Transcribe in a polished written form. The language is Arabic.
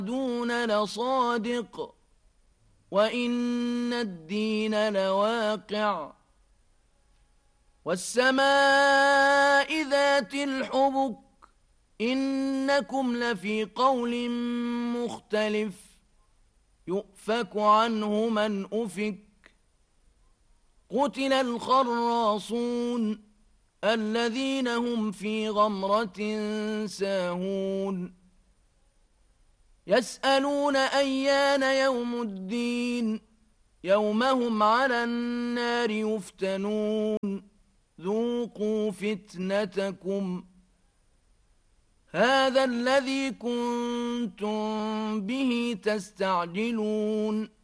توعدون لصادق وإن الدين لواقع والسماء ذات الحبك إنكم لفي قول مختلف يؤفك عنه من أفك قتل الخراصون الذين هم في غمرة ساهون يسألون أيان يوم الدين يوم هم على النار يفتنون ذوقوا فتنتكم هذا الذي كنتم به تستعجلون